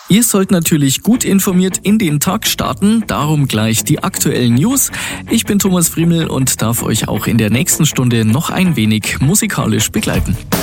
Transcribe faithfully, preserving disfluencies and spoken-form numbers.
Ihr sollt natürlich gut informiert in den Tag starten, darum gleich die aktuellen News. Ich bin Thomas Friemel und darf euch auch in der nächsten Stunde noch ein wenig musikalisch begleiten.